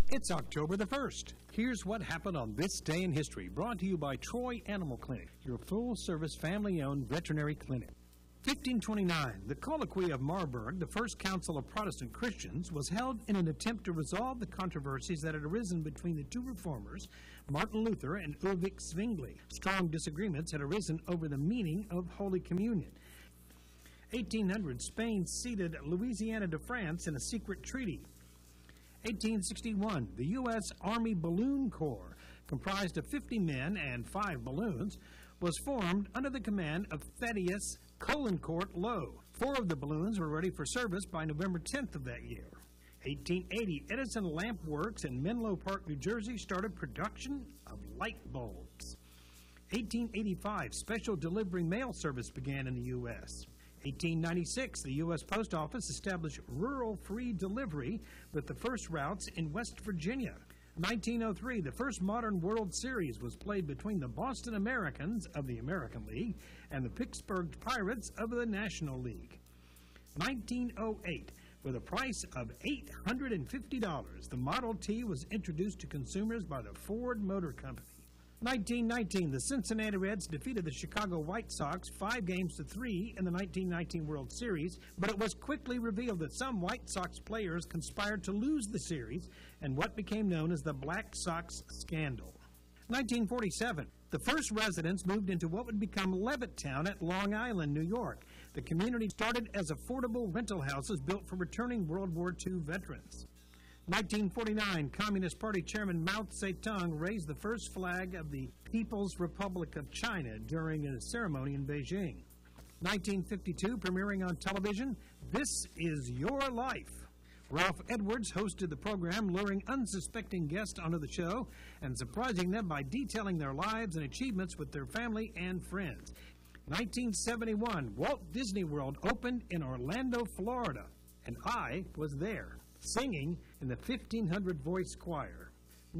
It's October the 1st. Here's what happened on this day in history, brought to you by Troy Animal Clinic, your full-service, family-owned veterinary clinic. 1529, the Colloquy of Marburg, the first council of Protestant Christians, was held in an attempt to resolve the controversies that had arisen between the two reformers, Martin Luther and Ulrich Zwingli. Strong disagreements had arisen over the meaning of Holy Communion. 1800, Spain ceded Louisiana to France in a secret treaty. 1861, the U.S. Army Balloon Corps, comprised of 50 men and 5 balloons, was formed under the command of Thaddeus Caulaincourt Lowe. 4 of the balloons were ready for service by November 10th of that year. 1880, Edison Lamp Works in Menlo Park, New Jersey, started production of light bulbs. 1885, special delivery mail service began in the U.S. 1896, the U.S. Post Office established rural free delivery with the first routes in West Virginia. 1903, the first modern World Series was played between the Boston Americans of the American League and the Pittsburgh Pirates of the National League. 1908, with a price of $850, the Model T was introduced to consumers by the Ford Motor Company. 1919, the Cincinnati Reds defeated the Chicago White Sox 5-3 in the 1919 World Series, but it was quickly revealed that some White Sox players conspired to lose the series in what became known as the Black Sox Scandal. 1947, the first residents moved into what would become Levittown at Long Island, New York. The community started as affordable rental houses built for returning World War II veterans. 1949, Communist Party Chairman Mao Zedong raised the first flag of the People's Republic of China during a ceremony in Beijing. 1952, premiering on television, This Is Your Life. Ralph Edwards hosted the program, luring unsuspecting guests onto the show and surprising them by detailing their lives and achievements with their family and friends. 1971, Walt Disney World opened in Orlando, Florida, and I was there, singing in the 1,500 voice choir.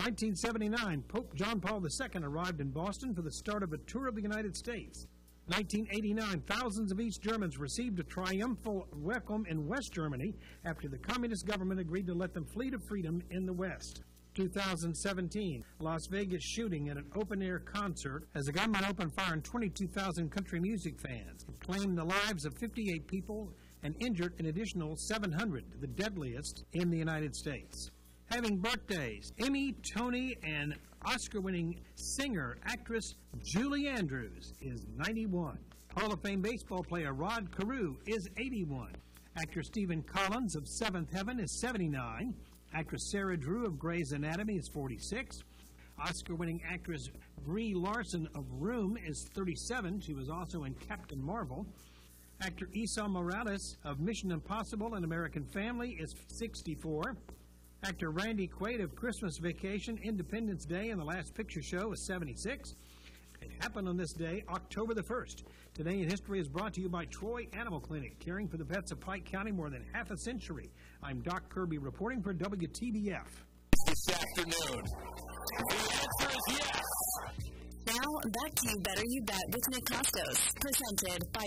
1979, Pope John Paul II arrived in Boston for the start of a tour of the United States. 1989, thousands of East Germans received a triumphal welcome in West Germany after the communist government agreed to let them flee to freedom in the West. 2017, Las Vegas shooting at an open-air concert as a gunman opened fire on 22,000 country music fans. It claimed the lives of 58 people and injured an additional 700, the deadliest in the United States. Having birthdays, Emmy, Tony, and Oscar-winning singer, actress Julie Andrews is 91. Hall of Fame baseball player Rod Carew is 81. Actor Stephen Collins of Seventh Heaven is 79. Actress Sarah Drew of Grey's Anatomy is 46. Oscar-winning actress Brie Larson of Room is 37. She was also in Captain Marvel. Actor Esau Morales of Mission Impossible and American Family is 64. Actor Randy Quaid of Christmas Vacation, Independence Day, and The Last Picture Show is 76. It happened on this day, October the 1st. Today in History is brought to you by Troy Animal Clinic, caring for the pets of Pike County more than half a century. I'm Doc Kirby reporting for WTBF. This afternoon, the answer is yes. Now, back to You Better You Bet with Nick Costos, presented by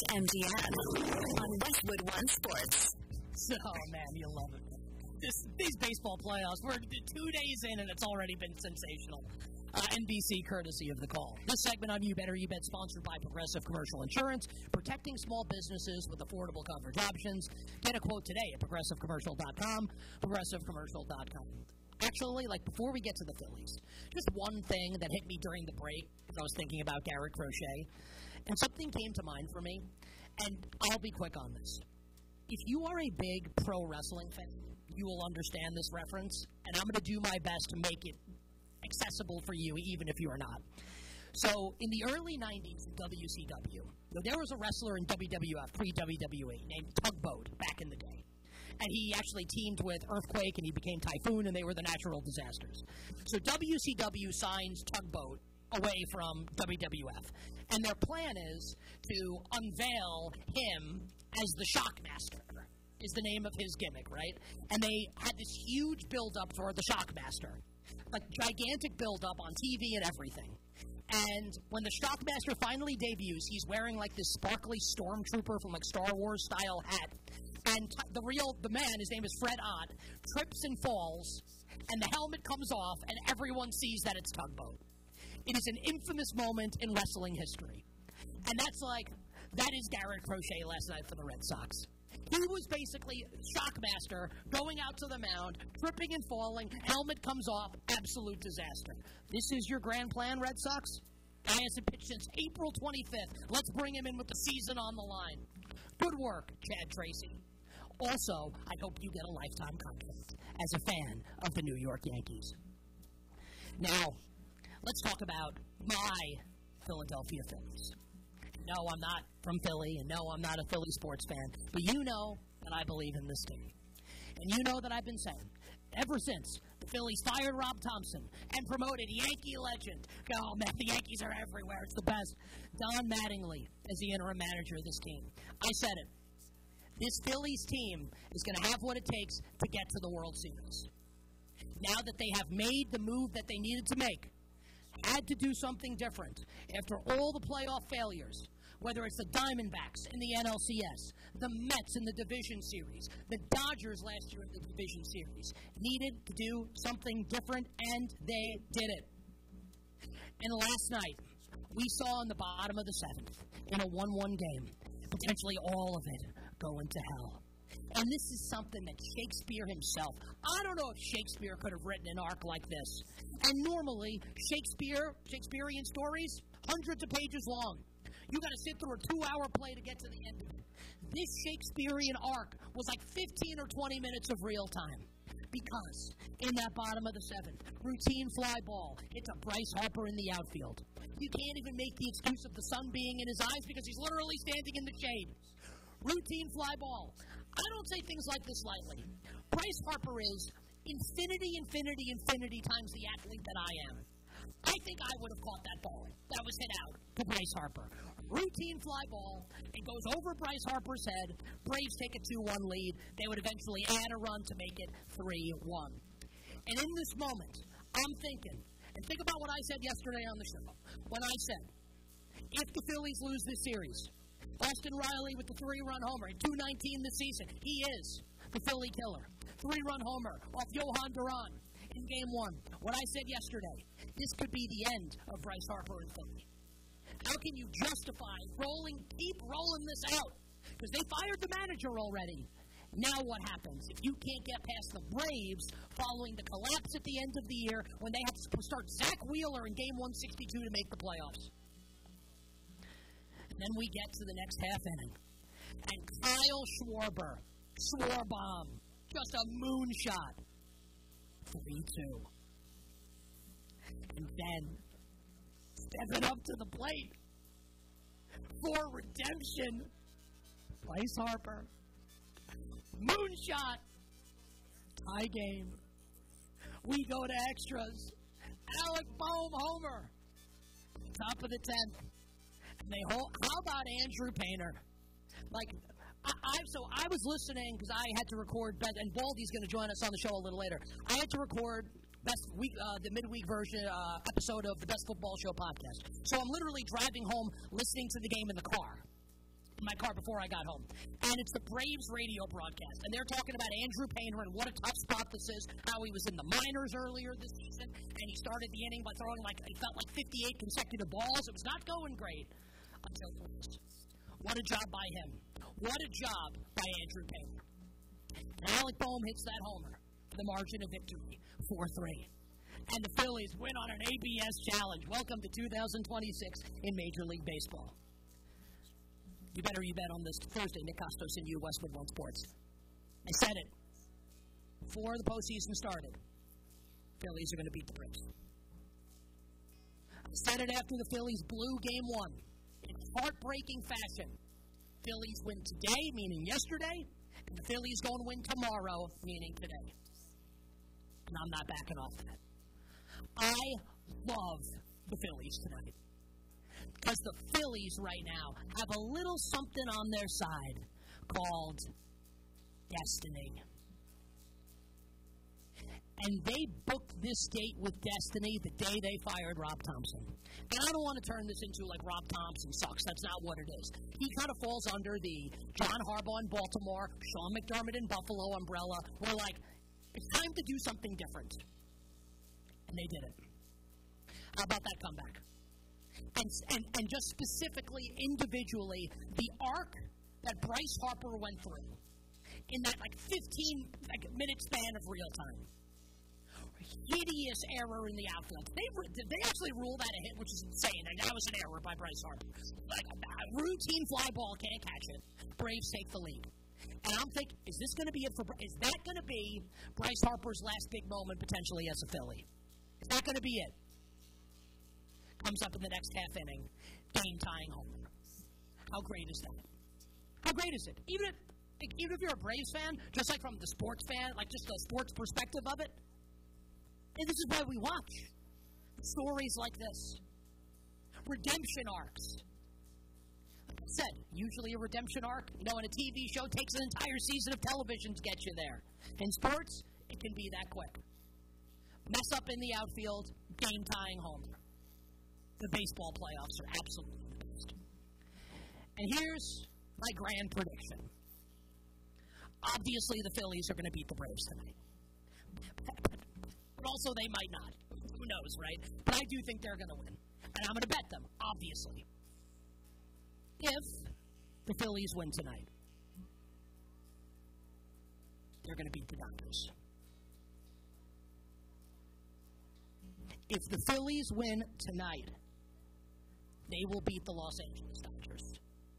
BetMGM on Westwood One Sports. Oh, man, you love it. These baseball playoffs, we're 2 days in and it's already been sensational. NBC courtesy of The Call. This segment on You Better You Bet sponsored by Progressive Commercial Insurance, protecting small businesses with affordable coverage options. Get a quote today at progressivecommercial.com, progressivecommercial.com. Actually, before we get to the Phillies, just one thing that hit me during the break as I was thinking about Garrett Crochet, and something came to mind for me, and I'll be quick on this. If you are a big pro wrestling fan, you will understand this reference, and I'm going to do my best to make it accessible for you, even if you are not. So, in the early 90s in WCW, there was a wrestler in WWF, pre-WWE, named Tugboat back in the day. And he actually teamed with Earthquake, and he became Typhoon, and they were the natural disasters. So WCW signs Tugboat away from WWF. And their plan is to unveil him as the Shockmaster, is the name of his gimmick, right? And they had this huge build-up for the Shockmaster. Gigantic build-up on TV and everything. And when the Shockmaster finally debuts, he's wearing this sparkly stormtrooper from Star Wars style hat. And the man, his name is Fred Ott, trips and falls and the helmet comes off, and everyone sees that it's Tugboat. It is an infamous moment in wrestling history. And that is Garrett Crochet last night for the Red Sox. He was basically Shockmaster, going out to the mound, tripping and falling, helmet comes off, absolute disaster. This is your grand plan, Red Sox? Guy hasn't pitched since April 25th. Let's bring him in with the season on the line. Good work, Chad Tracy. Also, I hope you get a lifetime contract as a fan of the New York Yankees. Now, let's talk about my Philadelphia Phillies. No, I'm not from Philly, and no, I'm not a Philly sports fan, but you know that I believe in this team. And you know that I've been saying, ever since the Phillies fired Rob Thompson and promoted Yankee legend, oh man, the Yankees are everywhere, it's the best, Don Mattingly as the interim manager of this team. I said it. This Phillies team is going to have what it takes to get to the World Series. Now that they have made the move that they needed to make, had to do something different after all the playoff failures, whether it's the Diamondbacks in the NLCS, the Mets in the Division Series, the Dodgers last year in the Division Series, needed to do something different, and they did it. And last night, we saw in the bottom of the seventh, in a 1-1 game, potentially all of it going to hell. And this is something that Shakespeare himself, I don't know if Shakespeare could have written an arc like this. And normally, Shakespearean stories, hundreds of pages long. You got to sit through a 2-hour play to get to the end of it. This Shakespearean arc was like 15 or 20 minutes of real time. Because in that bottom of the seventh, routine fly ball hits a Bryce Harper in the outfield. You can't even make the excuse of the sun being in his eyes because he's literally standing in the shade. Routine fly ball. I don't say things like this lightly. Bryce Harper is infinity times the athlete that I am. I think I would have caught that ball that was hit out to Bryce Harper. Routine fly ball. It goes over Bryce Harper's head. Braves take a 2-1 lead. They would eventually add a run to make it 3-1. And in this moment, I'm thinking, and think about what I said yesterday on the show, when I said, if the Phillies lose this series, Austin Riley with the 3-run homer in 2:19 this season, he is the Philly killer. 3-run homer off Johan Duran in Game 1. What I said yesterday, this could be the end of Bryce Harper and Philly. How can you justify keep rolling this out? Because they fired the manager already. Now what happens? If you can't get past the Braves following the collapse at the end of the year when they have to start Zach Wheeler in Game 162 to make the playoffs. And then we get to the next half inning. And Kyle Schwarber, just a moonshot. 3-2. And then, stepping up to the plate for redemption, Bryce Harper. Moonshot. Tie game. We go to extras. Alec Bohm homer. Top of the 10th. And how about Andrew Painter? I was listening because I had to record, and Baldy's going to join us on the show a little later. I had to record the midweek version episode of the Best Football Show podcast. So I'm literally driving home, listening to the game in my car before I got home. And it's the Braves radio broadcast. And they're talking about Andrew Painter and what a tough spot this is, how he was in the minors earlier this season, and he started the inning by throwing it felt like 58 consecutive balls. It was not going great until he was. What a job by him. What a job by Andrew Painter. And Alec Bohm hits that homer for the margin of victory, 4-3. And the Phillies win on an ABS challenge. Welcome to 2026 in Major League Baseball. You better you bet on this Thursday. Nick Costos and you, Westwood One Sports. I said it. Before the postseason started, Phillies are going to beat the Braves. I said it after the Phillies blew Game 1. In heartbreaking fashion. Phillies win today, meaning yesterday, and the Phillies going to win tomorrow, meaning today. And I'm not backing off that. I love the Phillies tonight. Because the Phillies right now have a little something on their side called destiny. And they booked this date with destiny the day they fired Rob Thompson. And I don't want to turn this into like Rob Thompson sucks. That's not what it is. He kind of falls under the John Harbaugh in Baltimore, Sean McDermott in Buffalo umbrella. We're like, it's time to do something different. And they did it. How about that comeback? And just specifically, individually, the arc that Bryce Harper went through in that 15-minute span of real time. Hideous error in the outfield. They actually ruled that a hit, which is insane. That was an error by Bryce Harper. A routine fly ball, can't catch it. Braves take the lead. And I'm thinking, is that going to be Bryce Harper's last big moment potentially as a Philly? Is that going to be it? Comes up in the next half inning, game-tying homer. How great is that? How great is it? Even if you're a Braves fan, just like from the sports fan, just the sports perspective of it, and this is why we watch stories like this. Redemption arcs. Like I said, usually a redemption arc, in a TV show takes an entire season of television to get you there. In sports, it can be that quick. Mess up in the outfield, game-tying homer. The baseball playoffs are absolutely the best. And here's my grand prediction. Obviously, the Phillies are going to beat the Braves tonight. But also, they might not. Who knows, right? But I do think they're going to win. And I'm going to bet them, obviously. If the Phillies win tonight, they're going to beat the Dodgers. If the Phillies win tonight, they will beat the Los Angeles Dodgers.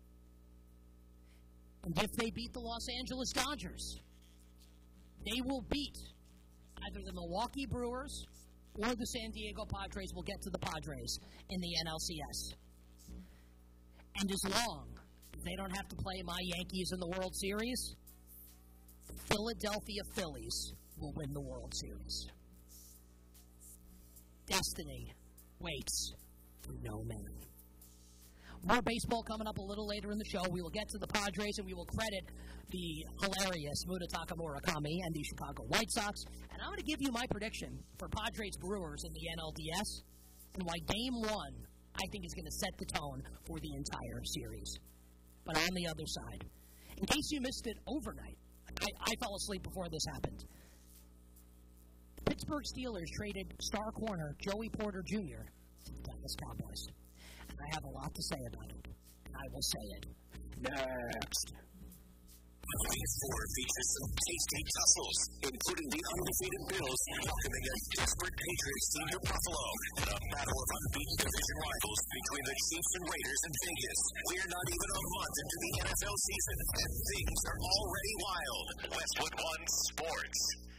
And if they beat the Los Angeles Dodgers, they will beat either the Milwaukee Brewers or the San Diego Padres. Will get to the Padres in the NLCS. And as long as they don't have to play my Yankees in the World Series, the Philadelphia Phillies will win the World Series. Destiny waits for no man. More baseball coming up a little later in the show. We will get to the Padres, and we will credit the hilarious Munetaka Murakami and the Chicago White Sox. And I'm going to give you my prediction for Padres Brewers in the NLDS and why Game 1, I think, is going to set the tone for the entire series. But on the other side, in case you missed it overnight, I fell asleep before this happened. The Pittsburgh Steelers traded star corner Joey Porter Jr. to the Dallas Cowboys. And I have a lot to say about it. And I will say it next. Week 4 features some tasty tussles, including the undefeated Bills welcoming a desperate Patriots team to Buffalo, and a battle of unbeaten division rivals between the Chiefs and Raiders in Vegas. We're not even a month into the NFL season, and things are already wild. Westwood One Sports.